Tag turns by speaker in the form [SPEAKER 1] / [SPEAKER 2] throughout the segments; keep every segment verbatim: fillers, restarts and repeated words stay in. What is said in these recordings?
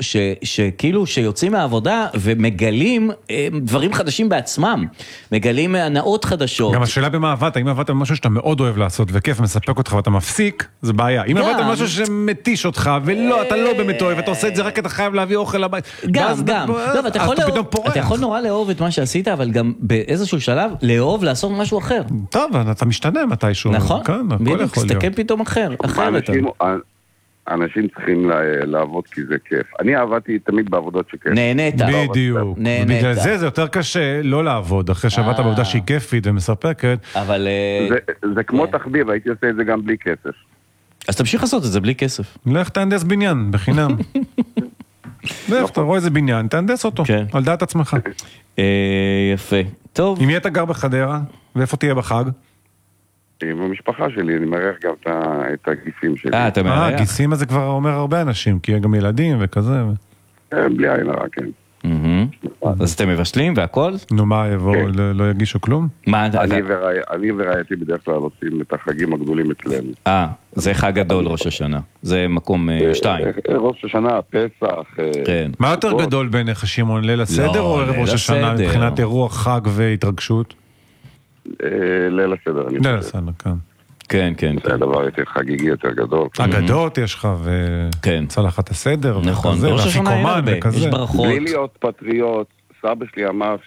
[SPEAKER 1] ש, שכאילו שיוצאים מהעבודה ומגלים דברים חדשים בעצמם, מגלים הנאות חדשות.
[SPEAKER 2] גם השאלה במה עבדת, אם עבדת במשהו שאתה מאוד אוהב לעשות וכיף מספק אותך ואתה מפסיק, זה בעיה. אם עבדת במשהו שמתיש אותך ולא, אתה לא באמת אוהב, אתה עושה את זה רק אתה חייב להביא אוכל לבית.
[SPEAKER 1] גם, גם. אתה יכול נורא לאהוב את מה שעשית, אבל גם באיזשהו שלב לאהוב לעשות משהו אחר.
[SPEAKER 2] טוב, אתה משתנה מתישהו.
[SPEAKER 1] נכון, בדיוק, תסתכל פתאום אחר, אחרת.
[SPEAKER 3] אנשים צריכים לעבוד כי זה כיף. אני עבדתי תמיד בעבודות שכיף.
[SPEAKER 1] נהנית.
[SPEAKER 2] בדיוק. בגלל זה זה יותר קשה לא לעבוד, אחרי שעבדת בעבודה שהיא כיפית ומספקת.
[SPEAKER 1] אבל...
[SPEAKER 3] זה כמו תחביב, הייתי עושה את זה גם בלי כסף.
[SPEAKER 1] אז תמשיך לעשות את זה בלי כסף.
[SPEAKER 2] לך תהנדס בניין, בחינם. לך, אתה רואה איזה בניין, תהנדס אותו, על דעת עצמך.
[SPEAKER 1] יפה. טוב.
[SPEAKER 2] אם אתה גר בחדרה, ואיפה תהיה בחג?
[SPEAKER 3] עם המשפחה שלי, אני מרח גם את הגיסים שלי.
[SPEAKER 1] אה, אתה מרח?
[SPEAKER 2] אה, גיסים הזה כבר אומר הרבה אנשים, כי גם ילדים וכזה.
[SPEAKER 3] בלי עין הרע, כן.
[SPEAKER 1] אז אתם מבשלים והכל?
[SPEAKER 2] נו, מה, לא יגישו כלום?
[SPEAKER 3] אני ורעייתי בדרך כלל עושים את החגים הגדולים אצלנו.
[SPEAKER 1] אה, זה חג גדול ראש השנה. זה מקום שתיים.
[SPEAKER 3] ראש השנה, פסח.
[SPEAKER 2] מה יותר גדול בעיניך, שמעון, ליל הסדר או ערב ראש השנה מבחינת אירוע חג והתרגשות?
[SPEAKER 3] ליל הסדר.
[SPEAKER 2] ליל הסדר, כן.
[SPEAKER 1] כן, כן.
[SPEAKER 3] זה הדבר יותר חגיגי, יותר גדול.
[SPEAKER 2] אגדות יש לך, וצלחת הסדר,
[SPEAKER 1] נכון, ראש השנה אין הרבה, יש ברכות.
[SPEAKER 3] בלי להיות פטריוט, סבא שלי אמר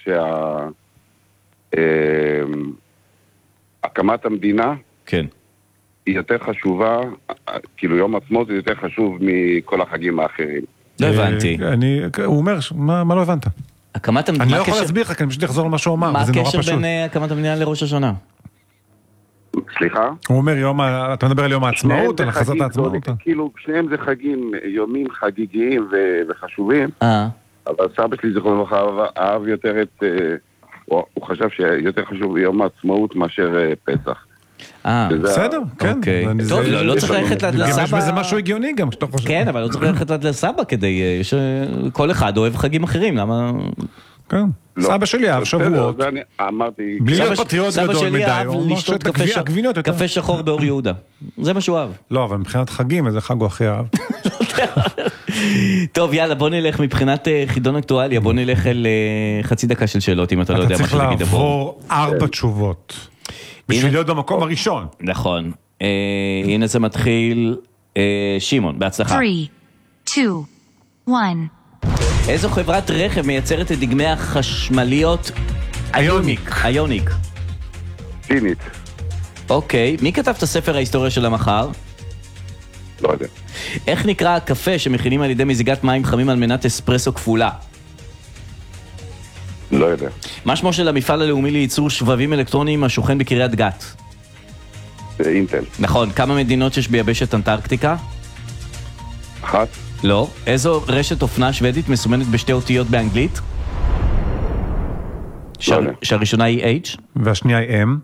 [SPEAKER 3] שהקמת המדינה היא יותר חשובה, כאילו יום עצמו זה יותר חשוב מכל החגים האחרים.
[SPEAKER 1] לא הבנתי.
[SPEAKER 2] הוא אומר, מה לא הבנת?
[SPEAKER 1] הקמת המדינה...
[SPEAKER 2] אני לא יכול להסביר לך, כי אני פשוט לחזור למה שהוא אמר,
[SPEAKER 1] מה
[SPEAKER 2] וזה נורא פשוט.
[SPEAKER 1] הקשר בין הקמת המדינה לראש השנה?
[SPEAKER 3] סליחה?
[SPEAKER 2] הוא אומר, אתה מדבר על יום העצמאות, על הכרזת העצמאות?
[SPEAKER 3] כאילו, שניהם זה חגים, יומים חגיגיים וחשובים, אבל סבא שלי זכרונו לברכה אהב יותר את... הוא חשב שיותר חשוב יום העצמאות מאשר פסח.
[SPEAKER 1] אה,
[SPEAKER 2] בסדר, כן.
[SPEAKER 1] טוב, לא צריך ללכת עד לסבא.
[SPEAKER 2] יש בזה משהו הגיוני גם, שאתה חושב.
[SPEAKER 1] כן, אבל לא צריך ללכת עד לסבא כדי... כל אחד אוהב חגים אחרים, למה...
[SPEAKER 2] כן. סבא שלי אהב שבועות. בלי להיות פטריוט גדול מדי.
[SPEAKER 1] סבא שלי אהב לשתות קפה שחור באור יהודה. זה מה שהוא אהב.
[SPEAKER 2] לא, אבל מבחינת חגים, איזה חג הוא הכי אהב.
[SPEAKER 1] טוב, יאללה, בוא נלך מבחינת חידון אקטואליה, בוא נלך אל חצי דקה של שאלות, אם אתה לא יודע מה שתגיד.
[SPEAKER 2] אתה צריך לעבור ארבע תשובות. בשביל להיות במקום הראשון.
[SPEAKER 1] נכון. הנה זה מתחיל. שמעון, בהצלחה.
[SPEAKER 4] שלוש, שתיים, אחת.
[SPEAKER 1] איזו חברת רכב מייצרת את דגמי החשמליות?
[SPEAKER 2] איוניק.
[SPEAKER 1] איוניק.
[SPEAKER 3] סינית.
[SPEAKER 1] אוקיי. מי כתב את הספר ההיסטוריה של המחר?
[SPEAKER 3] לא יודע.
[SPEAKER 1] איך נקרא הקפה שמכינים על ידי מזיגת מים חמים על מנת אספרסו כפולה?
[SPEAKER 3] לא יודע.
[SPEAKER 1] מה שמו של המפעל הלאומי לייצור שבבים אלקטרוניים השוכן בקריית גת?
[SPEAKER 3] אינטל.
[SPEAKER 1] נכון. כמה מדינות יש ביבשת אנטרקטיקה?
[SPEAKER 3] אחת.
[SPEAKER 1] לא. איזו רשת אופנה שוודית מסומנת בשתי אותיות באנגלית? שהראשונה היא H?
[SPEAKER 2] והשנייה היא M?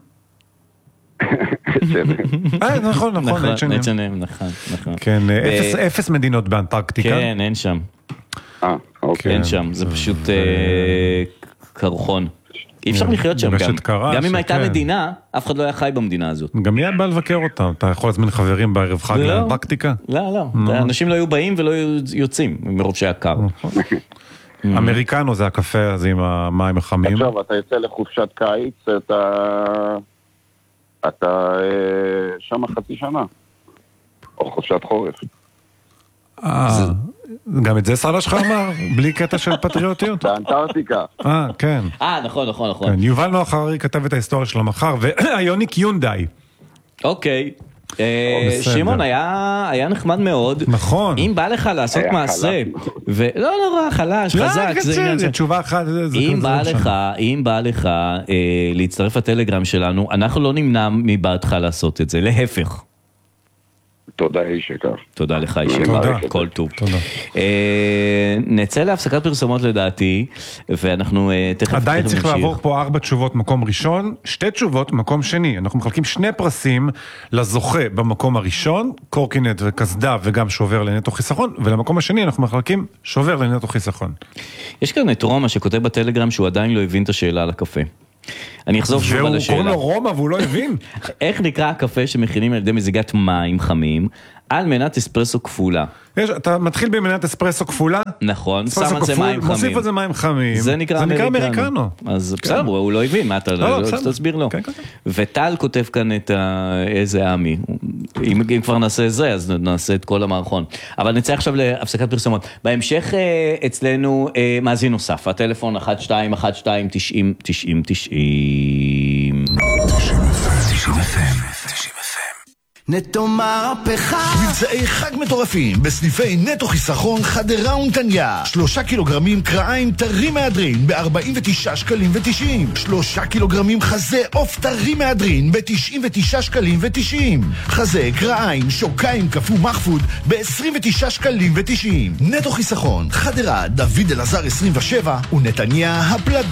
[SPEAKER 2] אה, נכון, נכון,
[SPEAKER 1] H and M, נכון, נכון.
[SPEAKER 2] כן, אפס מדינות באנטרקטיקה.
[SPEAKER 1] כן, אין שם.
[SPEAKER 3] אה, אוקיי.
[SPEAKER 1] אין שם, זה פשוט קרחון. אי אפשר לחיות שם גם. גם אם הייתה מדינה, אף אחד לא היה חי במדינה הזאת.
[SPEAKER 2] גם יהיה בא לבקר אותה. אתה יכול להזמין חברים בערב חג לאנטרקטיקה?
[SPEAKER 1] לא, לא. אנשים לא היו באים ולא יוצאים מרוב שהיה קר.
[SPEAKER 2] אמריקנו זה הקפה הזה עם המים החמים.
[SPEAKER 3] עכשיו, אתה יוצא לחופשת קיץ, אתה... אתה שם חצי שנה. או חופשת חורף.
[SPEAKER 2] אה... גם את זה סלע שלך אמר? בלי קטע של פטריוטיות?
[SPEAKER 3] באנטרקטיקה.
[SPEAKER 2] אה, כן.
[SPEAKER 1] אה, נכון, נכון, נכון.
[SPEAKER 2] יובל נוח הררי כתב את ההיסטוריה של המחר, ואיוניק יונדאי.
[SPEAKER 1] אוקיי. שמעון, היה נחמד מאוד.
[SPEAKER 2] נכון.
[SPEAKER 1] אם בא לך לעשות מעשה, ולא נורא, חלש, חזק.
[SPEAKER 2] זה תשובה אחת.
[SPEAKER 1] אם בא לך להצטרף לטלגרם שלנו, אנחנו לא נמנע מבעדך לעשות את זה, להפך.
[SPEAKER 3] תודה איש יקר.
[SPEAKER 1] תודה לך איש יקר, כל טוב. נצא להפסקת פרסומות לדעתי, ואנחנו תכף...
[SPEAKER 2] עדיין צריך לעבור פה ארבע תשובות מקום ראשון, שתי תשובות מקום שני. אנחנו מחלקים שני פרסים לזוכה במקום הראשון, קורקינט וכסדה וגם שובר לנטו חיסכון, ולמקום השני אנחנו מחלקים שובר לנטו חיסכון.
[SPEAKER 1] יש כאן את רומא שכותב בטלגרם שהוא עדיין לא הבין את השאלה על הקפה. אני אחזור שוב על השאלה.
[SPEAKER 2] והוא קוראים לו רומא והוא לא הבין.
[SPEAKER 1] איך נקרא הקפה שמכינים על ידי מזיגת מים חמים על מנת אספרסו כפולה.
[SPEAKER 2] יש, אתה מתחיל במנת אספרסו כפולה.
[SPEAKER 1] נכון, שם על זה מים חמים.
[SPEAKER 2] מוסיף על זה מים חמים.
[SPEAKER 1] זה נקרא אמריקנו. אז בסדר, הוא לא הבין, מה אתה לא תסביר לו. וטל כותב כאן את איזה עמי. אם כבר נעשה זה, אז נעשה את כל המערכון. אבל נצא עכשיו להפסקת פרסומות. בהמשך אצלנו מאזין נוסף, הטלפון אחת שתיים אחת שתיים תשעים תשעים תשעים.
[SPEAKER 5] נטו מהפכה, מבצעי חג מטורפים בסניפי נטו חיסכון חדרה ונתניה. שלושה קילוגרמים קרעיים טרי מהדרין ב-ארבעים ותשעה שקלים ותשעים. שלושה קילוגרמים חזה עוף טרי מהדרין ב-תשעים ותשעה שקלים ותשעים. חזה קרעיים שוקיים קפוא מחפוד ב-עשרים ותשעה שקלים ותשעים. נטו חיסכון חדרה דוד אלעזר עשרים ושבע ונתניה הפלדה.